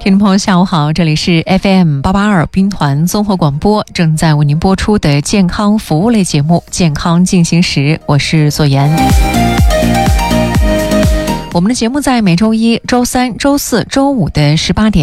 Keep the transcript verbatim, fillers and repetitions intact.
听众朋友下午好，这里是 F M 八八二兵团综合广播，正在为您播出的健康服务类节目健康进行时，我是左妍。我们的节目在每周一、周三、周四周五的十八点